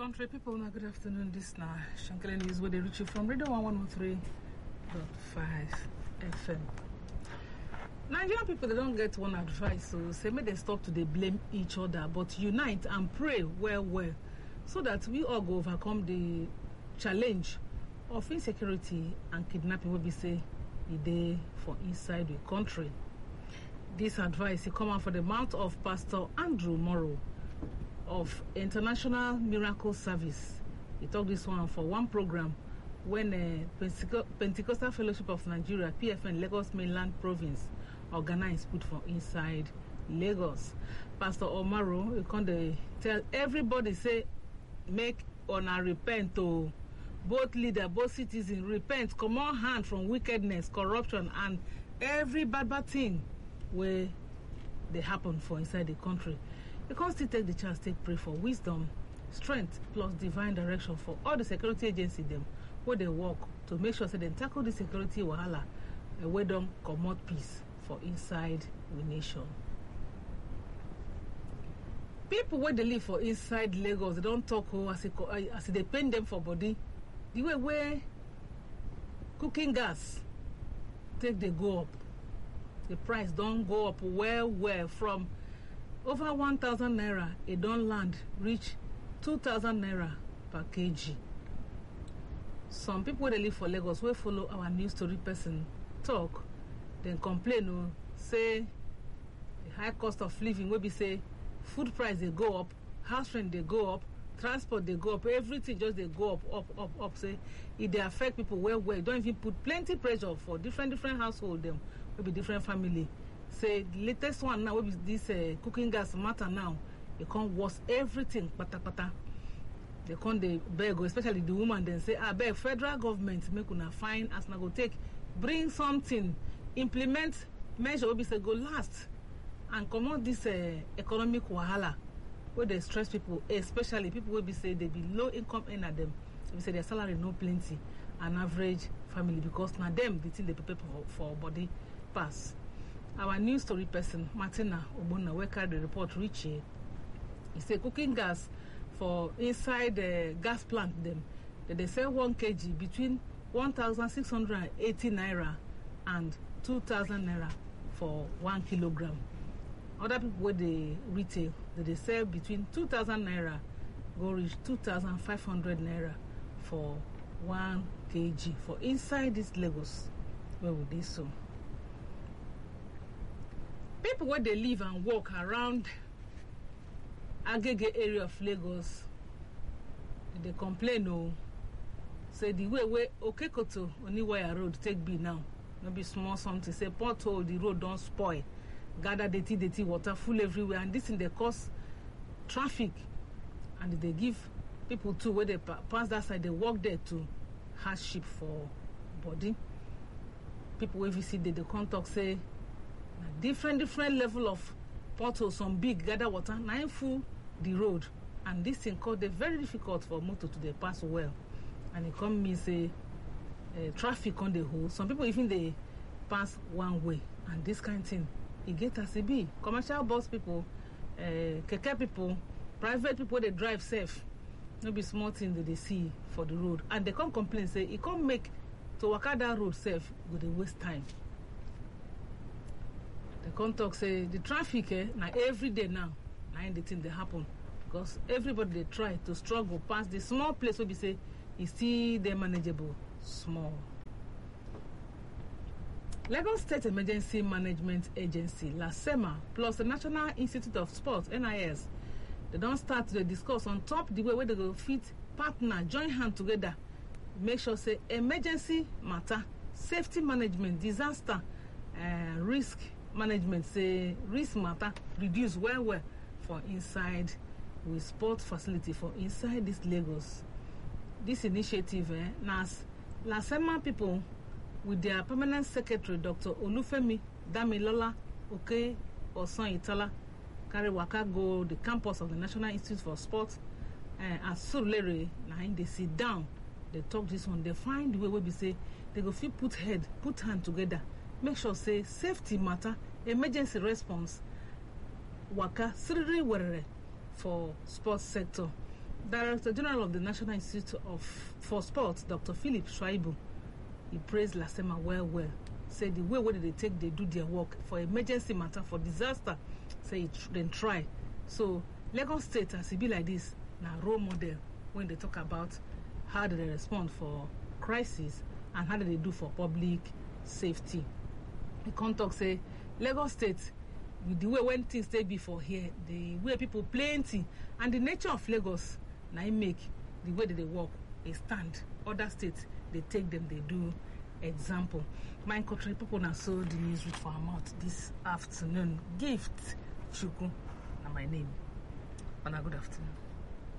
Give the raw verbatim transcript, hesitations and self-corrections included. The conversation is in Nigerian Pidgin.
country people, now good afternoon. This now Shankele News where they reach you from Radio one oh three point five F M. Nigerian people, they don't get one advice, so say may they stop to they blame each other, but unite and pray well well so that we all go overcome the challenge of insecurity and kidnapping will be say a day for inside the country. This advice is coming from the mouth of Pastor Andrew Morrow of International Miracle Service. He talked this one for one program when uh, Pentecostal Fellowship of Nigeria, P F N, Lagos Mainland Province, organized put for inside Lagos. Pastor Omaro, he can tell everybody say, make honor repent to both leader, both citizens, repent, come on hand from wickedness, corruption, and every bad bad thing where they happen for inside the country. You can still take the chance to pray for wisdom, strength, plus divine direction for all the security agencies them where they work to make sure that they tackle the security wahala and where them come out peace for inside the nation. People where they live for inside Lagos, they don't talk oh, as, it, as they paint them for body. The way where cooking gas take they go up. The price don't go up well well from over one thousand naira, it don't land, reach two thousand naira per kg. Some people they live for Lagos will follow our news story person talk, then complain or say the high cost of living will be say food price they go up, house rent they go up, transport they go up, everything just they go up, up, up, up. Say it they affect people well well. Don't even put plenty pressure for different different household them, maybe different family. Say the latest one now will be this uh, cooking gas matter now. They can't wash everything pata pata. They can't they beg, especially the woman then say, I beg federal government make una fine as na go take, bring something, implement measure will be say go last and come out this uh, economic wahala where they stress people, especially people will be say they be low income earner them. We say their salary no plenty, an average family because now them the thing they prepare for, for body pass. Our news story person, Martina Obona, where carried the report reach here. He said cooking gas for inside the gas plant them, that they sell one kilogram between one thousand six hundred eighty naira and two thousand naira for one kilogram. Other people where they retail, that they sell between two thousand naira go reach two thousand five hundred naira for one kilogram for inside this Lagos where we do so. People where they live and walk around Agege area of Lagos, they complain oh, say the way where Okekoto Oniwaya road take be now, maybe small something, say pothole the road don't spoil, gather dirty dirty water full everywhere, and this in they cause traffic, and they give people too where they pass that side, they walk there to hardship for body. People where visit there, they come talk say different different level of potholes, some big gather water, nine full the road, and this thing called it very difficult for motor to they pass well, and it come mean say uh, traffic on the whole. Some people even they pass one way, and this kind of thing it get as it be. Commercial bus people, uh, keke people, private people they drive safe. No be small thing that they see for the road, and they come complain say it can't make to walk out that road safe, go they waste time. The contact say the traffic eh, now every day now, now the thing they happen because everybody they try to struggle past the small place where we say is still they manageable small. Lagos State Emergency Management Agency LASEMA plus the National Institute of Sports N I S, they don't start to discuss on top the way where they go fit partner join hand together, make sure say emergency matter, safety management, disaster, uh, risk management, say risk matter reduce well well for inside with sport facility for inside this Lagos. This initiative eh, nas LASEMA people with their permanent secretary Doctor Olufemi Damilola Oke Oson Itala carry waka go the campus of the National Institute for Sport uh, at Surulere. Now they sit down, they talk this one, they find the way where we say they go fit put head, put hand together, make sure say safety matter, emergency response, waka siriri werere for sports sector. Director General of the National Institute of for Sports, Doctor Philip Shaibu, he praised Lasema well well. Say the way where they take they do their work for emergency matter, for disaster, say it then try. So Lagos State as it be like this, now role model when they talk about how do they respond for crisis and how do they do for public safety. The contact say Lagos State with the way when things they be for here, the way people plenty and the nature of Lagos, now it make the way that they work a stand. Other states they take them, they do example. My country people now saw the news with for our mouth this afternoon. Gift Chuku, and my name. And a good afternoon.